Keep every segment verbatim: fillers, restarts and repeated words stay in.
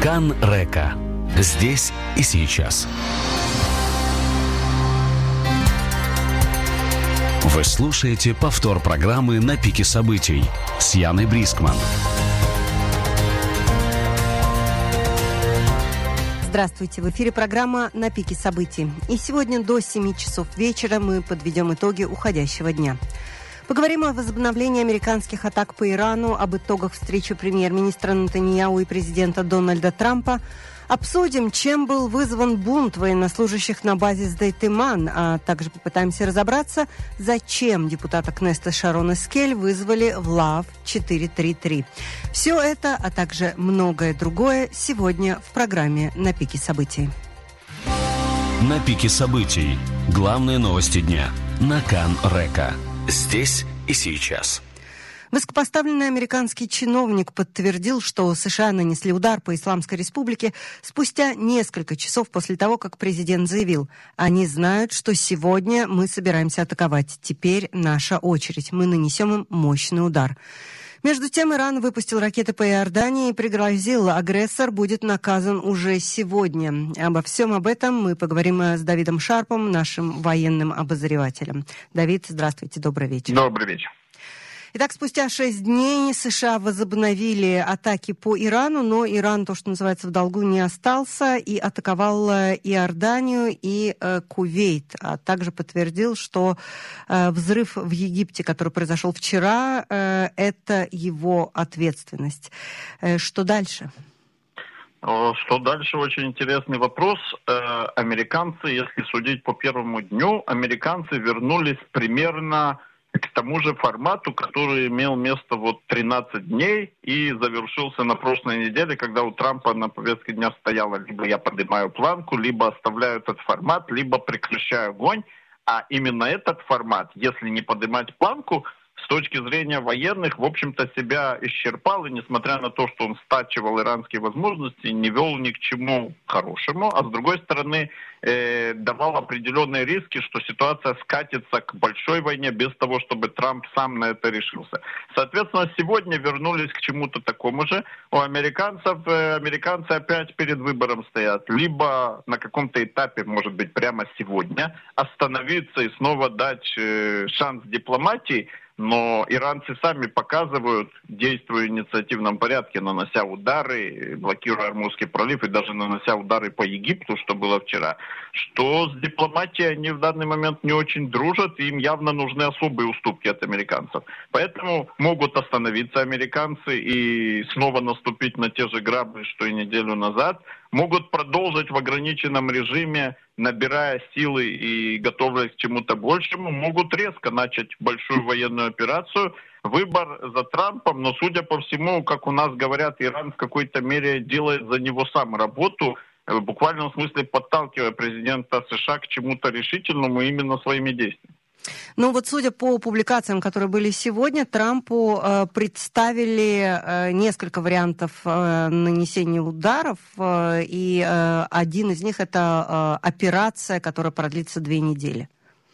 Накан Река. Здесь и сейчас. Вы слушаете повтор программы «На пике событий» с Яной Брискман. Здравствуйте, в эфире программа «На пике событий». И сегодня до семи часов вечера мы подведем итоги уходящего дня. Поговорим о возобновлении американских атак по Ирану, об итогах встречи премьер-министра Нетаньяху и президента Дональда Трампа. Обсудим, чем был вызван бунт военнослужащих на базе Сдейтеман, а также попытаемся разобраться, зачем депутата Кнессета Шарон Эскель вызвали в Лав четыреста тридцать три. Все это, а также многое другое сегодня в программе «На пике событий». На пике событий. Главные новости дня. Накан Река. Здесь и сейчас. Высокопоставленный американский чиновник подтвердил, что США нанесли удар по Исламской Республике спустя несколько часов после того, как президент заявил: «Они знают, что сегодня мы собираемся атаковать. Теперь наша очередь. Мы нанесем им мощный удар». Между тем, Иран выпустил ракеты по Иордании и пригрозил: агрессор будет наказан уже сегодня. Обо всем об этом мы поговорим с Давидом Шарпом, нашим военным обозревателем. Давид, здравствуйте, добрый вечер. Добрый вечер. Итак, спустя шесть дней США возобновили атаки по Ирану, но Иран, то, что называется, в долгу не остался и атаковал Иорданию и э, Кувейт, а также подтвердил, что э, взрыв в Египте, который произошел вчера, э, это его ответственность. Э, что дальше? Что дальше? Очень интересный вопрос. Американцы, если судить по первому дню, американцы вернулись примерно к тому же формату, который имел место вот тринадцать дней и завершился на прошлой неделе, когда у Трампа на повестке дня стояло: либо я поднимаю планку, либо оставляю этот формат, либо прекращаю огонь. А именно этот формат, если не поднимать планку, с точки зрения военных, в общем-то, себя исчерпал, и несмотря на то, что он стачивал иранские возможности, не вел ни к чему хорошему, а с другой стороны, э, давал определенные риски, что ситуация скатится к большой войне без того, чтобы Трамп сам на это решился. Соответственно, сегодня вернулись к чему-то такому же. У американцев, э, американцы опять перед выбором стоят. Либо на каком-то этапе, может быть, прямо сегодня, остановиться и снова дать э, шанс дипломатии. Но иранцы сами показывают, действуя в инициативном порядке, нанося удары, блокируя Ормузский пролив и даже нанося удары по Египту, что было вчера, что с дипломатией они в данный момент не очень дружат, и им явно нужны особые уступки от американцев. Поэтому могут остановиться американцы и снова наступить на те же грабли, что и неделю назад. Могут продолжить в ограниченном режиме, набирая силы и готовясь к чему-то большему, могут резко начать большую военную операцию. Выбор за Трампом, но, судя по всему, как у нас говорят, Иран в какой-то мере делает за него сам работу, в буквальном смысле подталкивая президента США к чему-то решительному именно своими действиями. Ну вот, судя по публикациям, которые были сегодня, Трампу э, представили э, несколько вариантов э, нанесения ударов, э, и э, один из них — это э, операция, которая продлится две недели.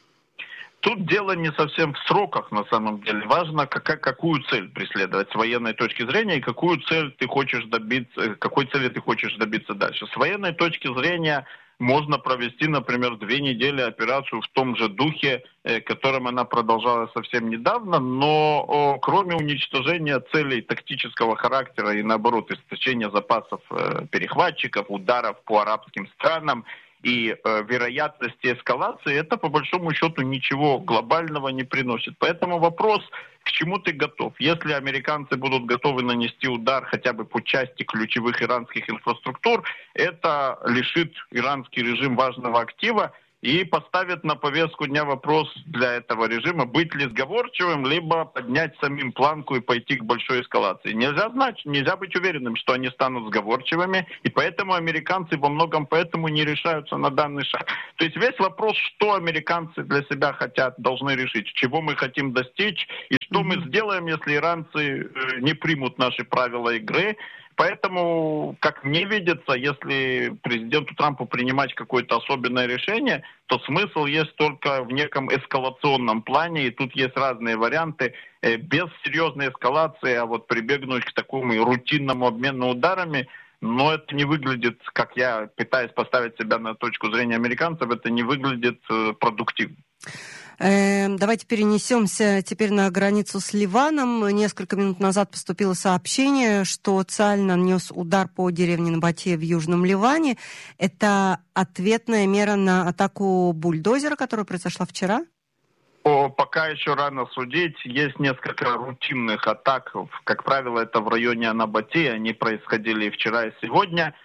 Тут дело не совсем в сроках, на самом деле. Важно, как, какую цель преследовать с военной точки зрения и какую цель ты хочешь добиться, какой цели ты хочешь добиться дальше. С военной точки зрения можно провести, например, две недели операцию в том же духе, э, которым она продолжалась совсем недавно, но о, кроме уничтожения целей тактического характера и, наоборот, истощения запасов э, перехватчиков, ударов по арабским странам и э, вероятности эскалации, это по большому счету ничего глобального не приносит. Поэтому вопрос: к чему ты готов? Если американцы будут готовы нанести удар хотя бы по части ключевых иранских инфраструктур, это лишит иранский режим важного актива и поставит на повестку дня вопрос для этого режима: быть ли сговорчивым, либо поднять самим планку и пойти к большой эскалации. Нельзя знать, нельзя быть уверенным, что они станут сговорчивыми, и поэтому американцы во многом поэтому не решаются на данный шаг. То есть весь вопрос, что американцы для себя хотят, должны решить, чего мы хотим достичь, и что mm-hmm. мы сделаем, если иранцы не примут наши правила игры. Поэтому, как мне видится, если президенту Трампу принимать какое-то особенное решение, то смысл есть только в неком эскалационном плане, и тут есть разные варианты. Без серьезной эскалации, а вот прибегнуть к такому рутинному обмену ударами, но это не выглядит, как я пытаюсь поставить себя на точку зрения американцев, это не выглядит э, продуктивно. Давайте перенесемся теперь на границу с Ливаном. Несколько минут назад поступило сообщение, что Цааль нанес удар по деревне Набатия в Южном Ливане. Это ответная мера на атаку бульдозера, которая произошла вчера? О, пока еще рано судить. Есть несколько рутинных атак. Как правило, это в районе Набатии. Они происходили и вчера, и сегодня.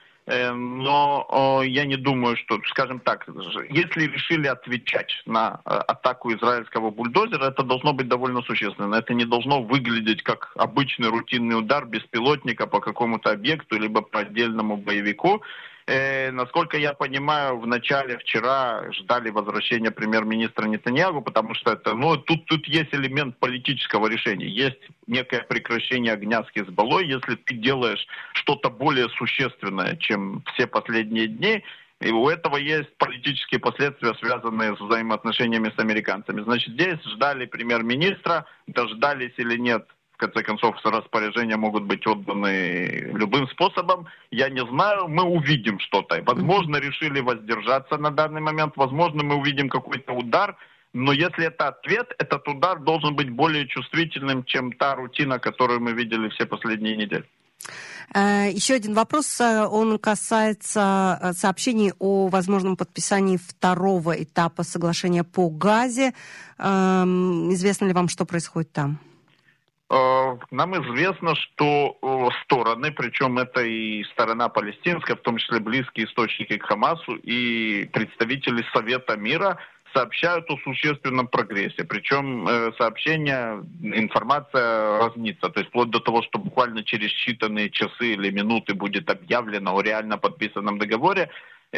Но я не думаю, что, скажем так, если решили отвечать на атаку израильского бульдозера, это должно быть довольно существенно. Это не должно выглядеть как обычный рутинный удар беспилотника по какому-то объекту, либо по отдельному боевику. Э, насколько я понимаю, в начале вчера ждали возвращения премьер-министра Нетаньяху, потому что это, ну, тут, тут есть элемент политического решения. Есть некое прекращение огня с Хизбаллой, если ты делаешь что-то более существенное, чем все последние дни, и у этого есть политические последствия, связанные с взаимоотношениями с американцами. Значит, здесь ждали премьер-министра, дождались или нет. В конце концов, распоряжения могут быть отданы любым способом. Я не знаю, мы увидим что-то. Возможно, решили воздержаться на данный момент. Возможно, мы увидим какой-то удар. Но если это ответ, этот удар должен быть более чувствительным, чем та рутина, которую мы видели все последние недели. Еще один вопрос, он касается сообщений о возможном подписании второго этапа соглашения по Газе. Известно ли вам, что происходит там? Нам известно, что стороны, причем это и сторона палестинская, в том числе близкие источники к Хамасу, и представители Совета мира сообщают о существенном прогрессе. Причем сообщение, информация разнится. То есть вплоть до того, что буквально через считанные часы или минуты будет объявлено о реально подписанном договоре,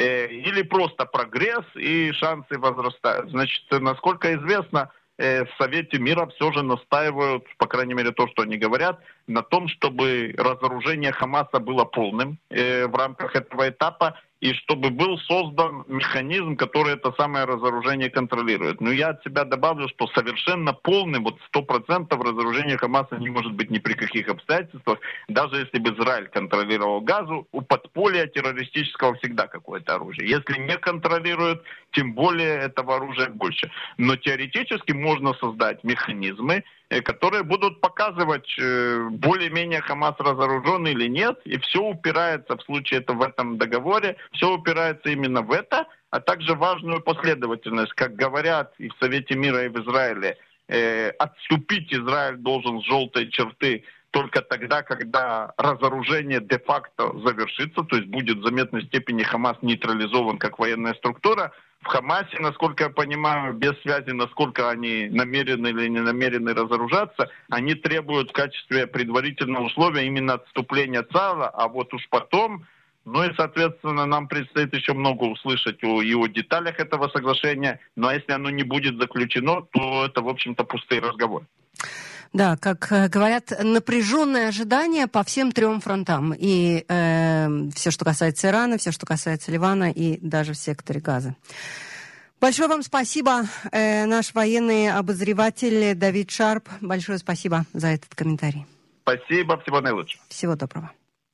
или просто прогресс и шансы возрастают. Значит, насколько известно, в Совете мира все же настаивают, по крайней мере то, что они говорят, на том, чтобы разоружение Хамаса было полным э, в рамках этого этапа, и чтобы был создан механизм, который это самое разоружение контролирует. Но я от себя добавлю, что совершенно полным, вот сто процентов разоружения Хамаса не может быть ни при каких обстоятельствах. Даже если бы Израиль контролировал Газу, у подполья террористического всегда какое-то оружие. Если не контролирует, тем более этого оружия больше. Но теоретически можно создать механизмы, которые будут показывать, более-менее Хамас разоружен или нет, и все упирается в случае это в этом договоре, все упирается именно в это, а также важную последовательность, как говорят и в Совете мира, и в Израиле, э, отступить Израиль должен с желтой черты только тогда, когда разоружение де-факто завершится, то есть будет в заметной степени Хамас нейтрализован как военная структура. В Хамасе, насколько я понимаю, без связи, насколько они намерены или не намерены разоружаться, они требуют в качестве предварительного условия именно отступления Цаала, а вот уж потом, ну и, соответственно, нам предстоит еще много услышать о, и о деталях этого соглашения, но а если оно не будет заключено, то это, в общем-то, пустые разговоры. Да, как говорят, напряженное ожидание по всем трем фронтам. И э, все, что касается Ирана, все, что касается Ливана и даже в секторе Газа. Большое вам спасибо, э, наш военный обозреватель Давид Шарп. Большое спасибо за этот комментарий. Спасибо, всего наилучшего. Всего доброго.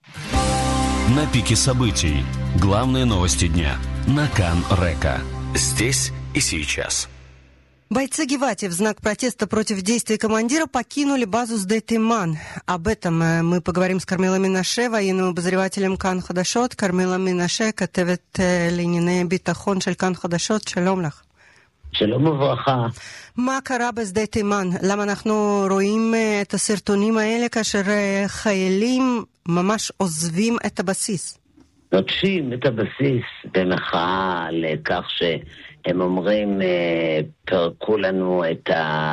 На пике событий. Главные новости дня. На Кан-Река. Здесь и сейчас. Бойцы Гевати в знак протеста против действий командира покинули базу Сдей-Тиман. Об этом мы поговорим с Кармилой Минаше, военным обозревателем Кан Хадашот. Кармила Минаше, כתבת לענייני ביטחון של כאן חדשות. שלום לך. שלום וברכה. מה קרה בשדה תימן? למה אנחנו רואים את הסרטונים האלה כאשר חיילים ממש עוזבים את הבסיס? נוטשים את הבסיס במחאה לכך שהם אומרים פרקו לנו את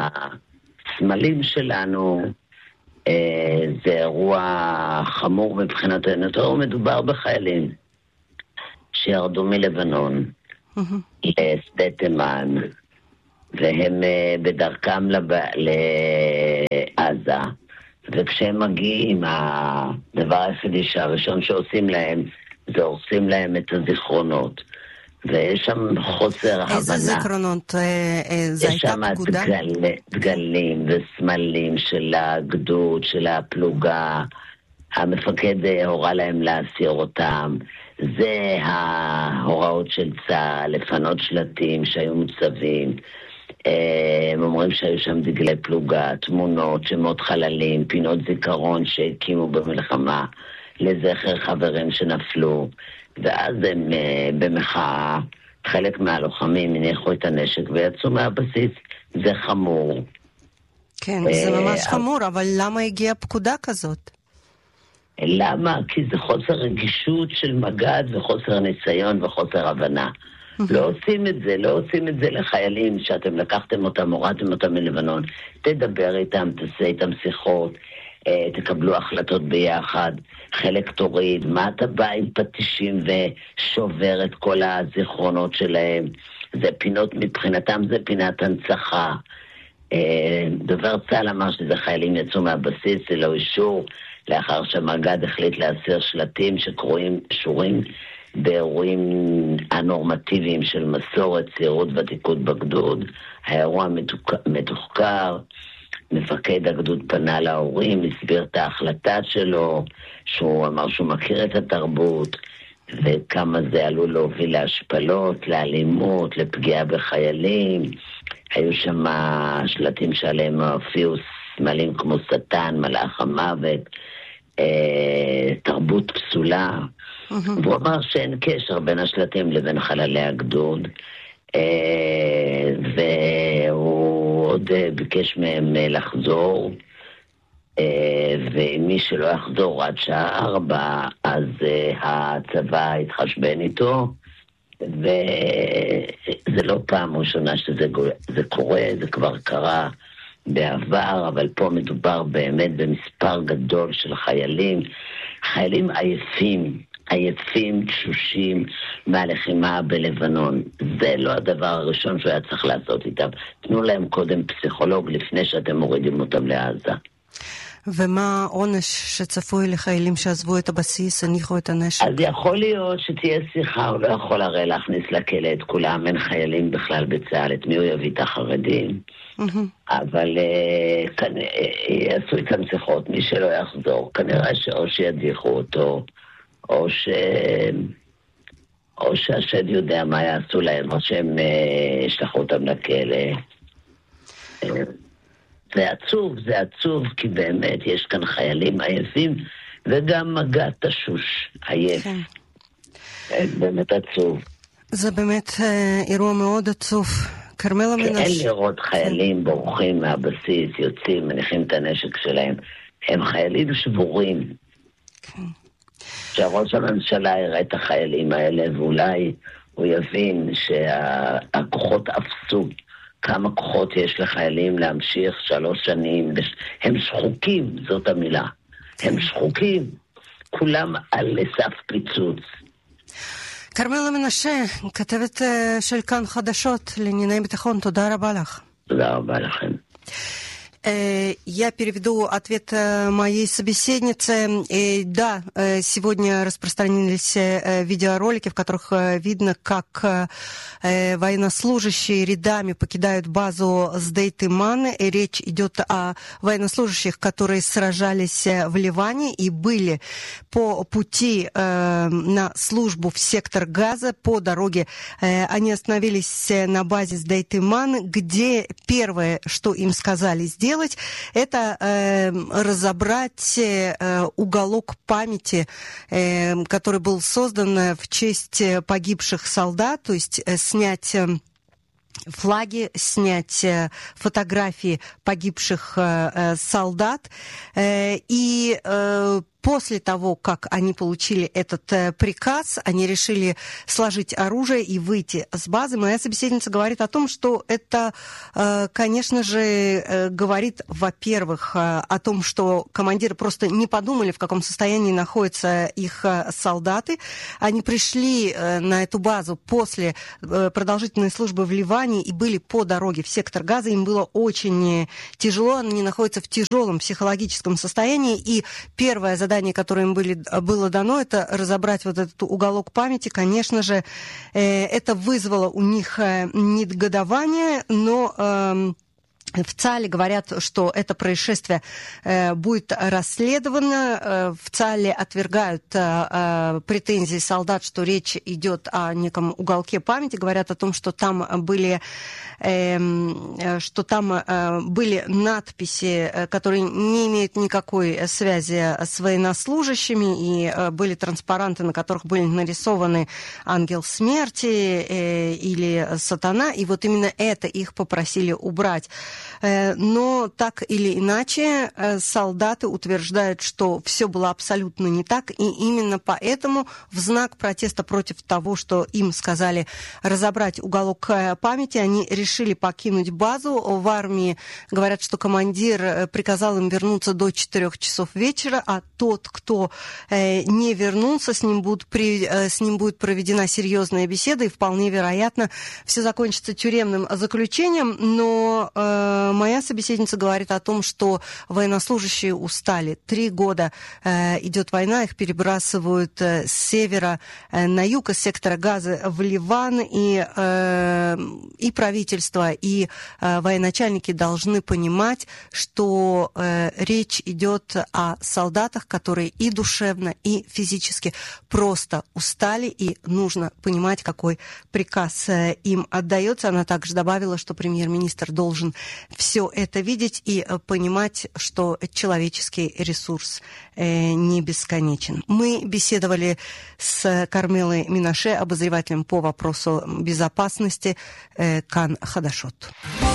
הסמלים שלנו. זה אירוע חמור מבחינתנו. מדובר בחיילים שירדו מלבנון לשדה תימן והם בדרכם לעזה, וכשהם מגיעים הדבר היחידי שהראשון שעושים להם זה הורסים להם את הזיכרונות, ויש שם חוסר הבנה. איזה זיכרונות? זה הייתה פקודה? יש שם דגלים וסמלים של הגדוד, של הפלוגה, המפקד הורה להם להסיר אותם. זה ההוראות של צה"ל, לפנות שלטים שהיו מוצבים. הם אומרים שהיו שם דגלי פלוגה, תמונות, שמות חללים, פינות זיכרון שהקימו במלחמה לזכר חברים שנפלו. ואז הם במחאה, חלק מהלוחמים הניחו את הנשק ויצאו מהבסיס. זה חמור. כן, זה ממש חמור, אבל למה הגיעה פקודה כזאת? למה? כי זה חוסר רגישות של מג"ד וחוסר ניסיון וחוסר הבנה. לא עושים את זה, לא עושים את זה לחיילים שאתם לקחתם אותם, הורדתם אותם מלבנון. תדבר איתם, תעשה איתם שיחות, תקבלו החלטות ביחד, חלק תוריד, מה אתה בא עם פטישים ושובר את כל הזיכרונות שלהם? זה פינות, מבחינתם זה פינת הנצחה. דובר צה"ל אמר שזה חיילים יצאו מהבסיס ללא אישור, לאחר שהמג"ד החליט להסיר שלטים שקרויים שורים באירועים הנורמטיביים של מסורת, צעירות ותיקות בגדוד. האירוע מתוחקר, מפקד הגדוד פנה להורים, הסביר את ההחלטה שלו, שהוא אמר שהוא מכיר את התרבות, וכמה זה עלול להוביל להשפלות, לאלימות, לפגיעה בחיילים. היו שם שלטים שעליהם הופיעו סמלים כמו שטן, מלאך המוות, אה, תרבות פסולה. Mm-hmm. והוא אמר שאין קשר בין השלטים לבין חללי הגדוד, אה, והוא עוד ביקש מהם לחזור, אה, ומי שלא יחזור עד שעה ארבע, אז אה, הצבא יתחשבן איתו, וזה לא פעם ראשונה שזה זה קורה, זה כבר קרה בעבר, אבל פה מדובר באמת במספר גדול של חיילים, חיילים עייפים, עייפים, תשושים מהלחימה בלבנון. זה לא הדבר הראשון שהוא היה צריך לעשות איתם. תנו להם קודם פסיכולוג לפני שאתם מורידים אותם לעזה. ומה העונש שצפוי לחיילים שעזבו את הבסיס, הניחו את הנשק? אז יכול להיות שתהיה שיחה, הוא לא יכול הרי להכניס לכלא את כולם, אין חיילים בכלל בצה"ל, את מי הוא יביא את החרדים. אבל יעשו איתם שיחות, מי שלא יחזור, כנראה שאו שידיחו אותו, או ש... או שהשד יודע מה יעשו להם, או שהם ישלחו אותם לכלא. זה עצוב, זה עצוב, כי באמת יש כאן חיילים עייפים, וגם מג"ד תשוש עייף. כן. זה באמת עצוב. זה באמת אה, אירוע מאוד עצוב. כרמלה מנשה. אין לראות חיילים כן. בורחים מהבסיס, יוצאים, מניחים את הנשק שלהם. הם חיילים שבורים. כן. שהראש הממשלה יראה את החיילים האלה, ואולי הוא יבין שהכוחות אפסו. כמה כוחות יש לחיילים להמשיך שלוש שנים, הם שחוקים, זאת המילה, הם שחוקים, כולם על סף פיצוץ. כרמלה מנשה, כתבת של כאן חדשות לענייני ביטחון, תודה רבה לך. תודה רבה לכם. Я переведу ответ моей собеседницы. Да, сегодня распространились видеоролики, в которых видно, как военнослужащие рядами покидают базу Сдейт-Иман. Речь идет о военнослужащих, которые сражались в Ливане и были по пути на службу в сектор Газа. По дороге они остановились на базе Сдейт-Иман, где первое, что им сказали сделать, это э, разобрать э, уголок памяти, э, который был создан в честь погибших солдат, то есть э, снять э, флаги, снять э, фотографии погибших э, солдат. Э, и э, После того, как они получили этот э, приказ, они решили сложить оружие и выйти с базы. Моя собеседница говорит о том, что это, э, конечно же, э, говорит, во-первых, э, о том, что командиры просто не подумали, в каком состоянии находятся их э, солдаты. Они пришли э, на эту базу после э, продолжительной службы в Ливане и были по дороге в сектор Газа. Им было очень тяжело, они находятся в тяжелом психологическом состоянии. И первая задача, которое им были, было дано, это разобрать вот этот уголок памяти. Конечно же, э, это вызвало у них э, негодование, но... Э, В ЦАЛе говорят, что это происшествие э, будет расследовано. Э, в ЦАЛе отвергают э, э, претензии солдат, что речь идет о неком уголке памяти. Говорят о том, что там были, э, что там э, были надписи, э, которые не имеют никакой связи с военнослужащими, и э, были транспаранты, на которых были нарисованы ангел смерти э, или сатана. И вот именно это их попросили убрать. Но так или иначе солдаты утверждают, что все было абсолютно не так, и именно поэтому в знак протеста против того, что им сказали разобрать уголок памяти, они решили покинуть базу. В армии говорят, что командир приказал им вернуться до четырех часов вечера, а тот, кто не вернулся, с ним, будут, с ним будет проведена серьезная беседа, и вполне вероятно все закончится тюремным заключением, но моя собеседница говорит о том, что военнослужащие устали. Три года э, идет война, их перебрасывают э, с севера э, на юг, из сектора Газы в Ливан, и, э, и правительство, и э, военачальники должны понимать, что э, речь идет о солдатах, которые и душевно, и физически просто устали, и нужно понимать, какой приказ э, им отдается. Она также добавила, что премьер-министр должен все это видеть и понимать, что человеческий ресурс не бесконечен. Мы беседовали с Кармелой Минаше, обозревателем по вопросу безопасности Кан Хадашот.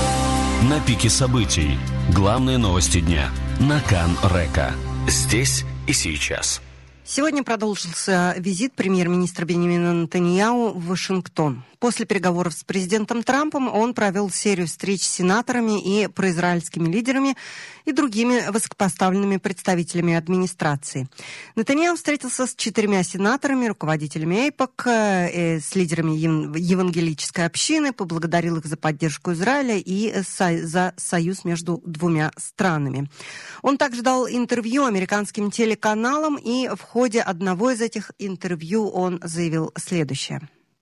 На пике событий. Главные новости дня. На Кан Река. Здесь и сейчас. Сегодня продолжился визит премьер-министра Беньямина Нетаньяху в Вашингтон. После переговоров с президентом Трампом он провел серию встреч с сенаторами и произраильскими лидерами и другими высокопоставленными представителями администрации. Нетаньяху встретился с четырьмя сенаторами, руководителями эйпак, э, с лидерами евангелической общины, поблагодарил их за поддержку Израиля и со- за союз между двумя странами. Он также дал интервью американским телеканалам, и в ходе одного из этих интервью он заявил следующее.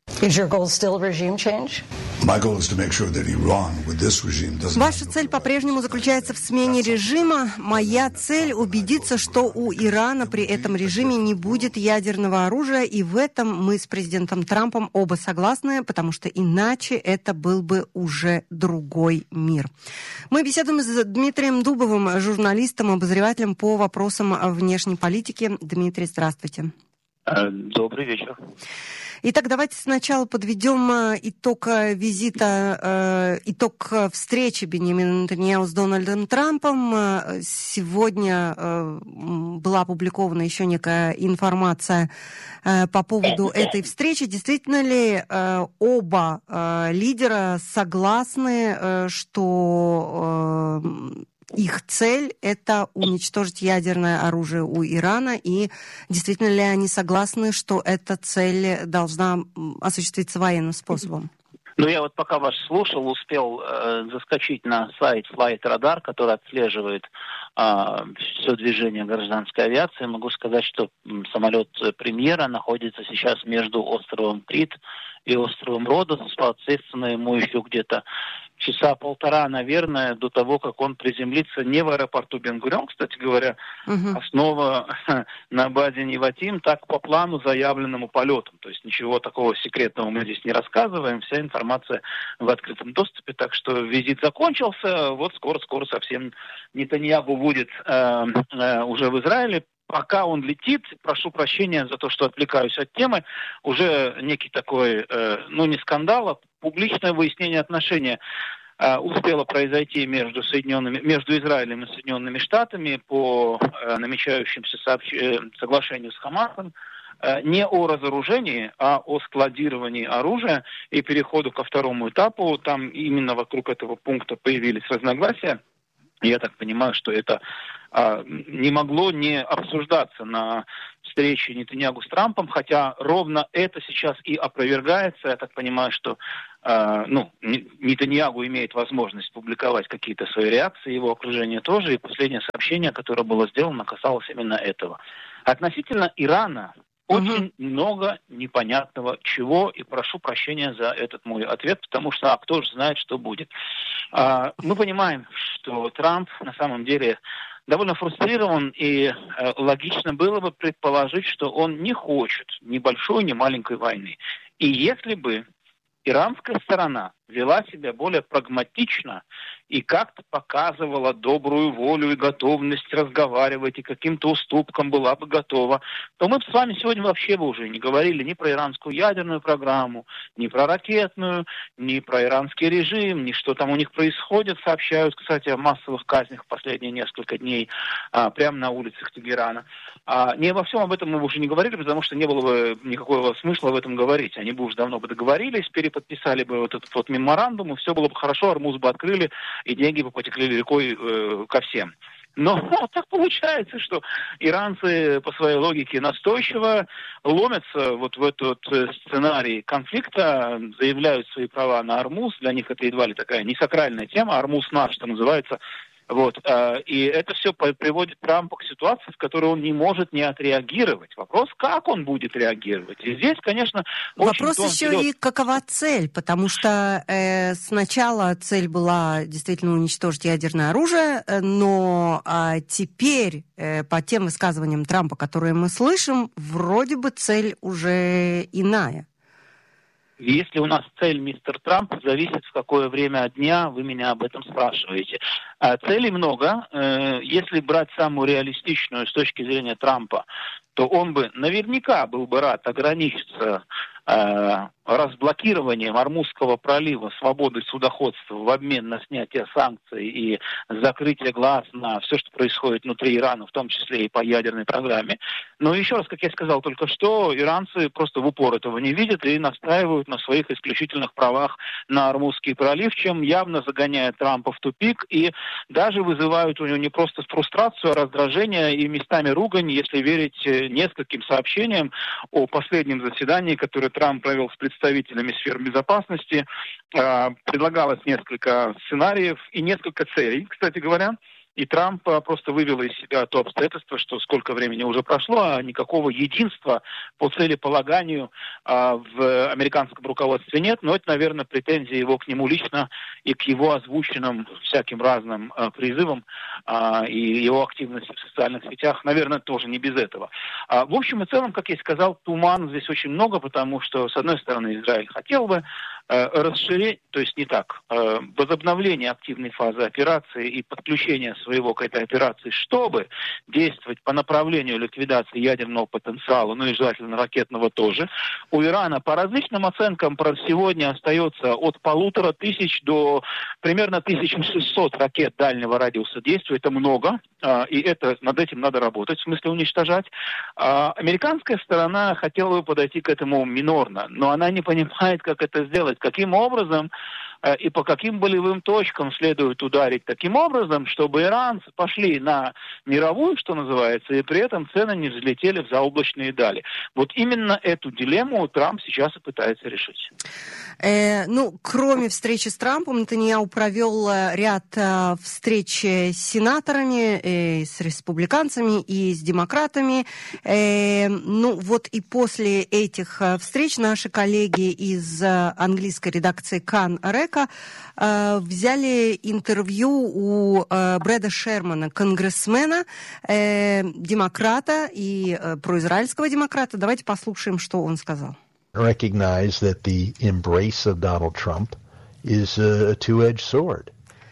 Ваша цель по-прежнему заключается в смене режима. Моя цель — убедиться, что у Ирана при этом режиме не будет ядерного оружия, и в этом мы с президентом Трампом оба согласны, потому что иначе это был бы уже другой мир. Мы беседуем с Дмитрием Дубовым, журналистом, обозревателем по вопросам внешней политики. Дмитрий, здравствуйте. Добрый вечер. Итак, давайте сначала подведем итог визита, итог встречи Беньямина Нетаньяху с Дональдом Трампом. Сегодня была опубликована еще некая информация по поводу этой встречи. Действительно ли оба лидера согласны, что их цель — это уничтожить ядерное оружие у Ирана, и действительно ли они согласны, что эта цель должна осуществиться военным способом? Ну, я вот пока вас слушал, успел э, заскочить на сайт Flight Radar, который отслеживает э, все движение гражданской авиации. Могу сказать, что самолет премьера находится сейчас между островом Крит и островом Родос. Соответственно, ему еще где-то часа полтора, наверное, до того, как он приземлится не в аэропорту Бен-Гурион, кстати говоря, uh-huh. основа на базе Неватим, так по плану, заявленному полетом. То есть ничего такого секретного мы здесь не рассказываем, вся информация в открытом доступе. Так что визит закончился, вот скоро-скоро совсем Нетаньяху будет э, э, уже в Израиле. Пока он летит, прошу прощения за то, что отвлекаюсь от темы, уже некий такой, э, ну не скандал, а публичное выяснение отношений э, успело произойти между Соединенными, между Израилем и Соединенными Штатами по э, намечающимся сообщ... соглашению с Хамасом. Э, не о разоружении, а о складировании оружия и переходу ко второму этапу. Там именно вокруг этого пункта появились разногласия. Я так понимаю, что это а, не могло не обсуждаться на встрече Нетаньяху с Трампом, хотя ровно это сейчас и опровергается. Я так понимаю, что а, ну, Нетаньяху имеет возможность публиковать какие-то свои реакции, его окружение тоже, и последнее сообщение, которое было сделано, касалось именно этого. Относительно Ирана, Очень угу. много непонятного чего, и прошу прощения за этот мой ответ, потому что а кто же знает, что будет. А, мы понимаем, что Трамп на самом деле довольно фрустрирован, и э, логично было бы предположить, что он не хочет ни большой, ни маленькой войны. И если бы иранская сторона вела себя более прагматично и как-то показывала добрую волю и готовность разговаривать, и к каким-то уступкам была бы готова, то мы бы с вами сегодня вообще бы уже не говорили ни про иранскую ядерную программу, ни про ракетную, ни про иранский режим, ни что там у них происходит. Сообщают, кстати, о массовых казнях в последние несколько дней а, прямо на улицах Тегерана. А, не обо всем об этом мы бы уже не говорили, потому что не было бы никакого смысла в этом говорить. Они бы уже давно бы договорились, переподписали бы вот этот вот меморандум, и все было бы хорошо, Ормуз бы открыли, и деньги бы потекли рекой э, ко всем. Но ну, так получается, что иранцы по своей логике настойчиво ломятся вот в этот сценарий конфликта, заявляют свои права на Ормуз. Для них это едва ли такая не сакральная тема. Ормуз наш, что называется. Вот. И это все приводит Трампа к ситуации, в которой он не может не отреагировать. Вопрос, как он будет реагировать. И здесь, конечно, вопрос еще вперед. И какова цель, потому что э, сначала цель была действительно уничтожить ядерное оружие, но э, теперь э, по тем высказываниям Трампа, которые мы слышим, вроде бы цель уже иная. Если у нас цель, мистер Трамп, зависит, в какое время дня вы меня об этом спрашиваете. А целей много. Если брать самую реалистичную с точки зрения Трампа, то он бы наверняка был бы рад ограничиться э, разблокированием Ормузского пролива, свободы судоходства в обмен на снятие санкций и закрытие глаз на все, что происходит внутри Ирана, в том числе и по ядерной программе. Но еще раз, как я сказал только что, иранцы просто в упор этого не видят и настаивают на своих исключительных правах на Ормузский пролив, чем явно загоняет Трампа в тупик и даже вызывают у него не просто фрустрацию, а раздражение и местами ругань, если верить нескольким сообщениям о последнем заседании, которое Трамп провел с представителями сфер безопасности. Предлагалось несколько сценариев и несколько целей, кстати говоря. И Трамп просто вывел из себя то обстоятельство, что сколько времени уже прошло, а никакого единства по целеполаганию а, в американском руководстве нет. Но это, наверное, претензии его к нему лично и к его озвученным всяким разным а, призывам а, и его активности в социальных сетях, наверное, тоже не без этого. А, в общем и целом, как я сказал, туман здесь очень много, потому что, с одной стороны, Израиль хотел бы расширение, то есть не так, возобновление активной фазы операции и подключение своего к этой операции, чтобы действовать по направлению ликвидации ядерного потенциала, ну и желательно ракетного тоже. У Ирана по различным оценкам сегодня остается от полутора тысяч до примерно тысяча шестьсот ракет дальнего радиуса действия. Это много, и это, над этим надо работать, в смысле уничтожать. Американская сторона хотела бы подойти к этому минорно, но она не понимает, как это сделать. Каким образом э, и по каким болевым точкам следует ударить таким образом, чтобы иранцы пошли на мировую, что называется, и при этом цены не взлетели в заоблачные дали. Вот именно эту дилемму Трамп сейчас и пытается решить. Э, ну, кроме встречи с Трампом, Нетаньяху провел ряд э, встреч с сенаторами, э, с республиканцами и с демократами. Э, ну, вот и после этих э, встреч наши коллеги из э, английской редакции Кан Река э, взяли интервью у э, Брэда Шермана, конгрессмена, э, демократа и э, произраильского демократа. Давайте послушаем, что он сказал. Recognize that the embrace of Donald Trump is a two-edged sword.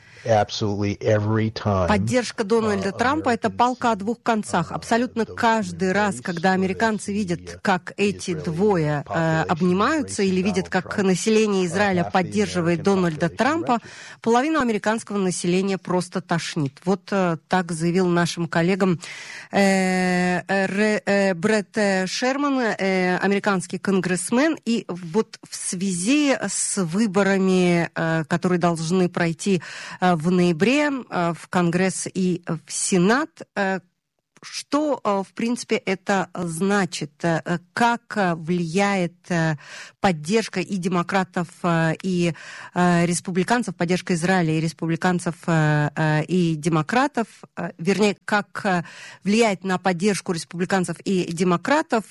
Поддержка Дональда Трампа – это палка о двух концах. Абсолютно каждый раз, когда американцы видят, как эти двое э, обнимаются, или видят, как население Израиля поддерживает Дональда Трампа, половину американского населения просто тошнит. Вот э, так заявил нашим коллегам э, э, э, Брэд Шерман, э, американский конгрессмен. И вот в связи с выборами, э, которые должны пройти э, в ноябре в Конгресс и в Сенат, что, в принципе, это значит? Как влияет поддержка и демократов, и республиканцев, поддержка Израиля и республиканцев, и демократов, вернее, как влияет на поддержку республиканцев и демократов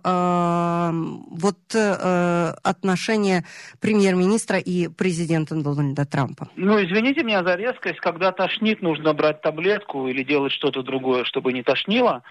вот отношения премьер-министра и президента Дональда Трампа? Ну, извините меня за резкость, когда тошнит, нужно брать таблетку или делать что-то другое, чтобы не тошнило.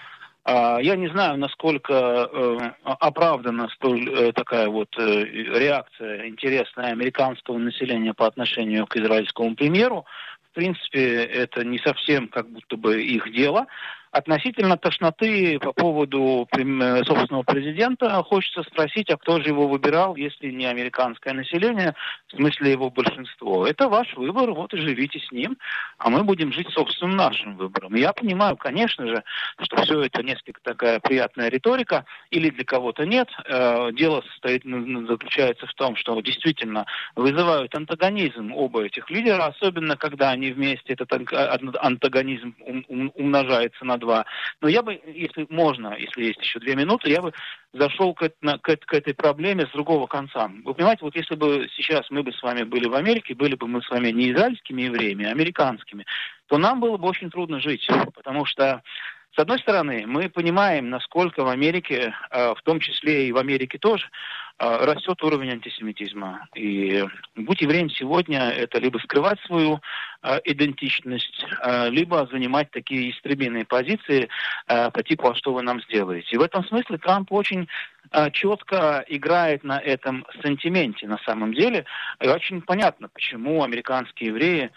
Я не знаю, насколько оправдана столь такая вот реакция интересная американского населения по отношению к израильскому премьеру. В принципе, это не совсем как будто бы их дело. Относительно тошноты по поводу собственного президента хочется спросить, а кто же его выбирал, если не американское население, в смысле его большинство. Это ваш выбор, вот и живите с ним, а мы будем жить собственным нашим выбором. Я понимаю, конечно же, что все это несколько такая приятная риторика, или для кого-то нет. Дело состоит, заключается в том, что действительно вызывают антагонизм оба этих лидера, особенно когда они вместе, этот антагонизм умножается на два. Но я бы, если можно, если есть еще две минуты, я бы зашел к, к, к этой проблеме с другого конца. Вы понимаете, вот если бы сейчас мы бы с вами были в Америке, были бы мы с вами не израильскими евреями, а американскими, то нам было бы очень трудно жить, потому что с одной стороны, мы понимаем, насколько в Америке, в том числе и в Америке тоже, растет уровень антисемитизма. И быть евреем сегодня – это либо скрывать свою идентичность, либо занимать такие истребиные позиции по типу «а что вы нам сделаете?». И в этом смысле Трамп очень четко играет на этом сантименте на самом деле. И очень понятно, почему американские евреи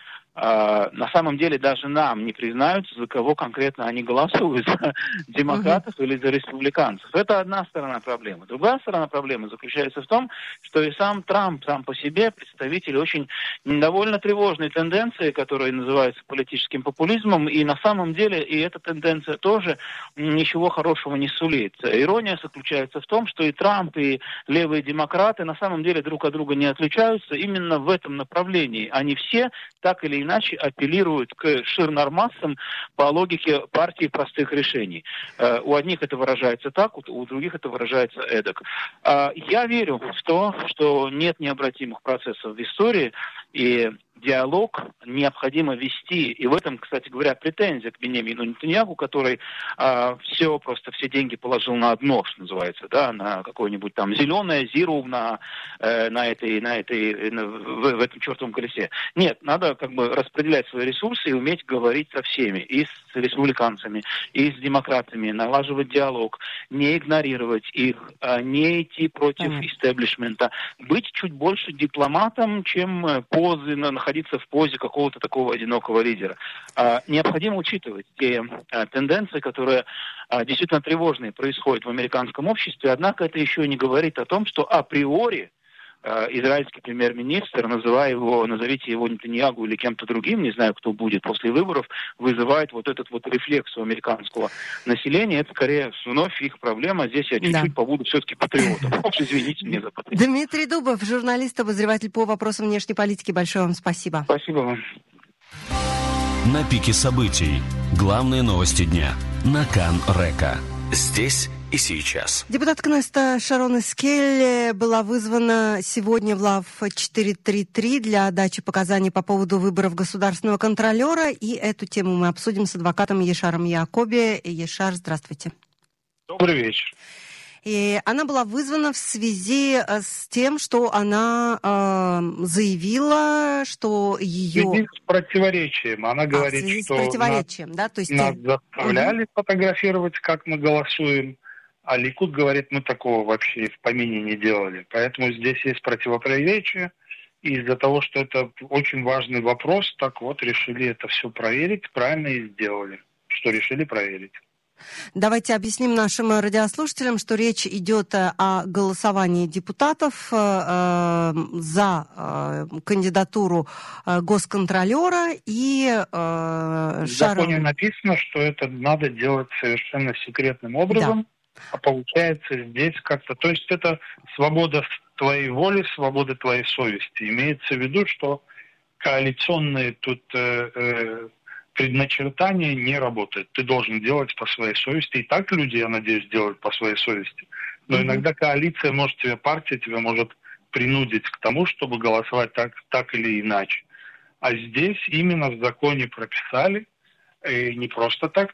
на самом деле даже нам не признаются, за кого конкретно они голосуют, за демократов uh-huh. или за республиканцев. Это одна сторона проблемы. Другая сторона проблемы заключается в том, что и сам Трамп сам по себе представитель очень довольно тревожной тенденции, которая называется политическим популизмом, и на самом деле и эта тенденция тоже ничего хорошего не сулит. Ирония заключается в том, что и Трамп, и левые демократы на самом деле друг от друга не отличаются именно в этом направлении. Они все так или иначе апеллируют к ширнормассам по логике партии простых решений. Э, у одних это выражается так, у, у других это выражается эдак. Э, я верю в то, что нет необратимых процессов в истории, и диалог необходимо вести. И в этом, кстати говоря, претензия к Беньямину Нетаньяху, который а, все, просто все деньги положил на одно, что называется, да, на какое-нибудь там зеленое зиру на, э, на этой, на этой, на, в, в этом чертовом колесе. Нет, надо как бы распределять свои ресурсы и уметь говорить со всеми, и с республиканцами, и с демократами, налаживать диалог, не игнорировать их, а не идти против mm-hmm. истеблишмента, быть чуть больше дипломатом, чем позы, находиться в позе какого-то такого одинокого лидера. А, необходимо учитывать те а, тенденции, которые а, действительно тревожные происходят в американском обществе, однако это еще не говорит о том, что априори израильский премьер-министр, называя его, назовите его Нетаньяху или кем-то другим, не знаю, кто будет после выборов, вызывает вот этот вот рефлекс у американского населения. Это скорее вновь их проблема. Здесь я чуть-чуть да. побуду все-таки патриотом. Извините меня за патриотом. Дмитрий Дубов, журналист, обозреватель по вопросам внешней политики. Большое вам спасибо. Спасибо вам. На пике событий. Главные новости дня. На Кан Река. Здесь и сейчас. Депутат Кнессета Шарон Эскель была вызвана сегодня в Лав четыреста тридцать три для дачи показаний по поводу выборов государственного контролера. И эту тему мы обсудим с адвокатом Ешаром Яакоби. Ешар, здравствуйте. Добрый вечер. И она была вызвана в связи с тем, что она э, заявила, что ее... В связи с противоречием. Она говорит, а, в связи что с противоречием, нас, да? То есть... нас заставляли угу. фотографировать, как мы голосуем, а Ликуд говорит, мы такого вообще в помине не делали. Поэтому здесь есть противоречие. И из-за того, что это очень важный вопрос, так вот решили это все проверить, правильно и сделали, что решили проверить. Давайте объясним нашим радиослушателям, что речь идет о голосовании депутатов э, за э, кандидатуру э, госконтролера и э, В Шарон... законе написано, что это надо делать совершенно секретным образом, да. а получается здесь как-то... То есть это свобода твоей воли, свобода твоей совести. Имеется в виду, что коалиционные тут... Э, э, предначертание не работает. Ты должен делать по своей совести. И так люди, я надеюсь, делают по своей совести. Но mm-hmm. иногда коалиция может тебя, партия тебя может принудить к тому, чтобы голосовать так, так или иначе. А здесь именно в законе прописали, и не просто так